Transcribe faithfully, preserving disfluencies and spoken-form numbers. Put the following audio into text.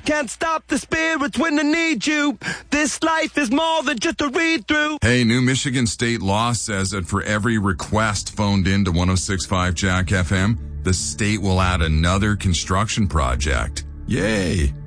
can't stop the spirits when they need you. This life is more than just a read-through. Hey, New Michigan State law says that for every request phoned in to one oh six point five Jack F M, the state will add another construction project. Yay!